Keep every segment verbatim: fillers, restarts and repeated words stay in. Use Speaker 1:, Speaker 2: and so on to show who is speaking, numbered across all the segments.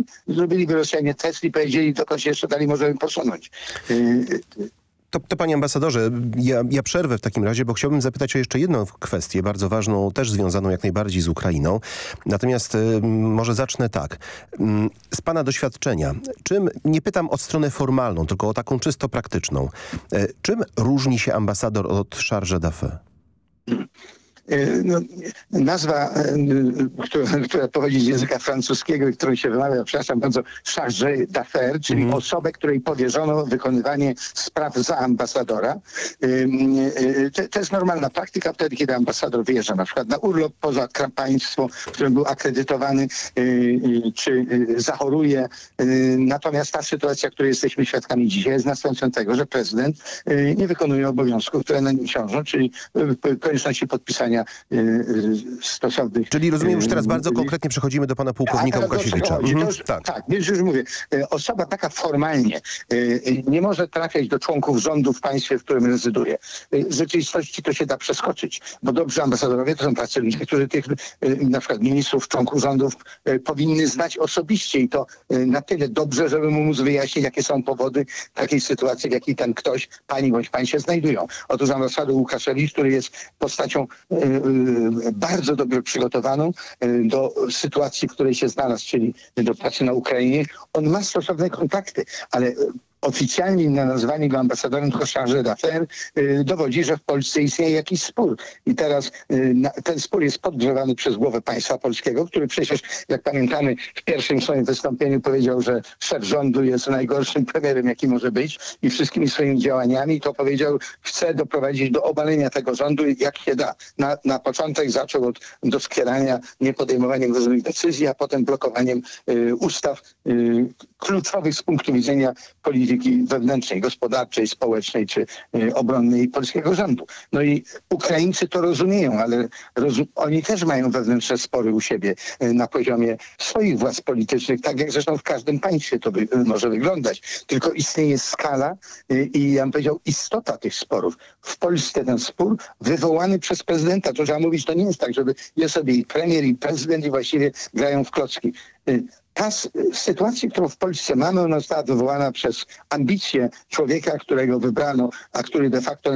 Speaker 1: zrobiliby Rosjanie test i powiedzieli, dokąd się jeszcze dalej możemy posunąć.
Speaker 2: To, to panie ambasadorze, ja, ja przerwę w takim razie, bo chciałbym zapytać o jeszcze jedną kwestię, bardzo ważną, też związaną jak najbardziej z Ukrainą. Natomiast y, może zacznę tak. Y, z pana doświadczenia, czym, nie pytam o stronę formalną, tylko o taką czysto praktyczną. Y, czym różni się ambasador od chargé d'affaires?
Speaker 1: No, nazwa, która, która pochodzi z języka francuskiego i którą się wymawia, przepraszam bardzo, chargé d'affaires, czyli mm. osobę, której powierzono wykonywanie spraw za ambasadora. To, to jest normalna praktyka wtedy, kiedy ambasador wyjeżdża na przykład na urlop poza państwo, w którym był akredytowany, czy zachoruje. Natomiast ta sytuacja, której jesteśmy świadkami dzisiaj, jest następstwem tego, że prezydent nie wykonuje obowiązków, które na nim ciążą, czyli konieczności podpisania stosownych...
Speaker 2: Czyli rozumiem, już teraz bardzo konkretnie przechodzimy do pana pułkownika Łukasiewicza.
Speaker 1: Mhm, już, tak. tak, więc już mówię, osoba taka formalnie nie może trafiać do członków rządu w państwie, w którym rezyduje. W rzeczywistości to się da przeskoczyć, bo dobrzy ambasadorowie to są tacy ludzie, którzy tych na przykład ministrów, członków rządów powinny znać osobiście i to na tyle dobrze, żeby mu móc wyjaśnić, jakie są powody takiej sytuacji, w jakiej ten ktoś, pani bądź pań się znajdują. Otóż ambasador Łukasiewicz, który jest postacią bardzo dobrze przygotowaną do sytuacji, w której się znalazł, czyli do pracy na Ukrainie. On ma stosowne kontakty, ale oficjalnie na nazwanie go ambasadorem tylko chargé d'affaires y, dowodzi, że w Polsce istnieje jakiś spór. I teraz y, na, ten spór jest podgrzewany przez głowę państwa polskiego, który przecież, jak pamiętamy, w pierwszym swoim wystąpieniu powiedział, że szef rządu jest najgorszym premierem, jaki może być i wszystkimi swoimi działaniami to powiedział, chce doprowadzić do obalenia tego rządu, jak się da. Na, na początek zaczął od doskwierania, nie podejmowaniem różnych decyzji, a potem blokowaniem y, ustaw y, kluczowych z punktu widzenia polityki wewnętrznej, gospodarczej, społecznej czy y, obronnej polskiego rządu. No i Ukraińcy to rozumieją, ale rozum oni też mają wewnętrzne spory u siebie y, na poziomie swoich władz politycznych, tak jak zresztą w każdym państwie to by, y, może wyglądać. Tylko istnieje skala y, i ja bym powiedział istota tych sporów. W Polsce ten spór wywołany przez prezydenta, to trzeba mówić, to nie jest tak, żeby jest sobie i premier i prezydent i właściwie grają w klocki. Y, Ta sytuacja, którą w Polsce mamy, ona została wywołana przez ambicje człowieka, którego wybrano, a który de facto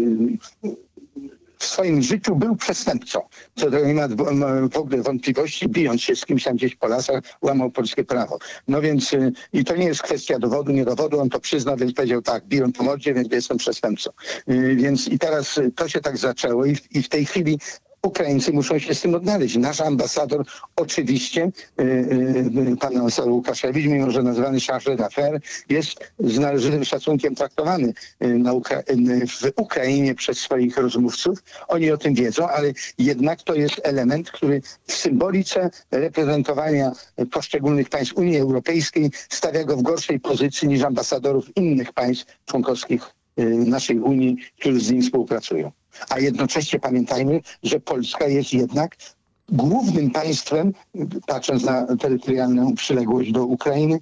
Speaker 1: w swoim życiu był przestępcą. Co do nie ma w ogóle wątpliwości, bijąc się z kimś tam gdzieś po lasach, łamał polskie prawo. No więc i to nie jest kwestia dowodu, nie dowodu, on to przyznał, więc powiedział tak, biłem po mordzie, więc jestem przestępcą. Więc i teraz to się tak zaczęło i w, i w tej chwili Ukraińcy muszą się z tym odnaleźć. Nasz ambasador oczywiście, yy, yy, pan ambasador Łukasiewicz, mimo że nazywany chargé d'affaires, jest z należytym szacunkiem traktowany yy, na Ukra yy, w Ukrainie przez swoich rozmówców. Oni o tym wiedzą, ale jednak to jest element, który w symbolice reprezentowania poszczególnych państw Unii Europejskiej stawia go w gorszej pozycji niż ambasadorów innych państw członkowskich yy, naszej Unii, którzy z nim współpracują. A jednocześnie pamiętajmy, że Polska jest jednak głównym państwem, patrząc na terytorialną przyległość do Ukrainy,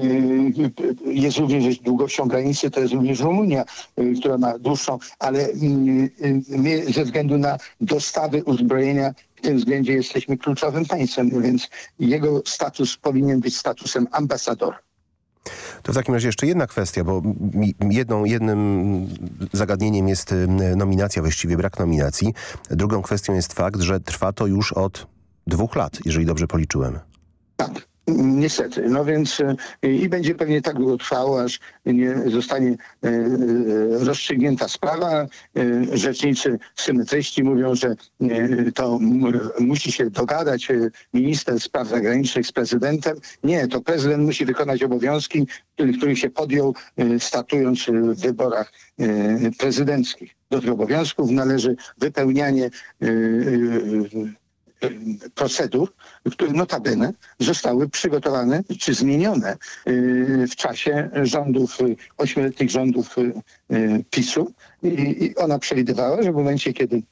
Speaker 1: jest również długością granicy, to jest również Rumunia, która ma dłuższą, ale my ze względu na dostawy uzbrojenia w tym względzie jesteśmy kluczowym państwem, więc jego status powinien być statusem ambasadora.
Speaker 2: To w takim razie jeszcze jedna kwestia, bo jedną, jednym zagadnieniem jest nominacja, właściwie brak nominacji. Drugą kwestią jest fakt, że trwa to już od dwóch lat, jeżeli dobrze policzyłem.
Speaker 1: Tak. Niestety. No więc y, i będzie pewnie tak długo trwało, aż nie zostanie y, y, rozstrzygnięta sprawa. Y, rzecznicy symetryści mówią, że y, to musi się dogadać y, minister spraw zagranicznych z prezydentem. Nie, to prezydent musi wykonać obowiązki, których się podjął, y, statując w wyborach y, prezydenckich. Do tych obowiązków należy wypełnianie y, y, procedur, które notabene zostały przygotowane czy zmienione w czasie rządów, ośmioletnich rządów PiSu i ona przewidywała, że w momencie, kiedy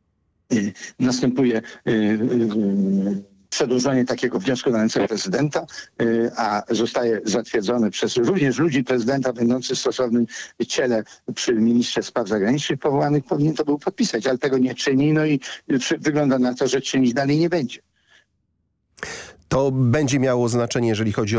Speaker 1: następuje przedłużenie takiego wniosku na ręce prezydenta, a zostaje zatwierdzone przez również ludzi prezydenta będący w stosownym ciele przy ministrze spraw zagranicznych powołanych, powinien to był podpisać, ale tego nie czyni, no i wygląda na to, że czynić dalej nie będzie.
Speaker 2: To będzie miało znaczenie, jeżeli chodzi o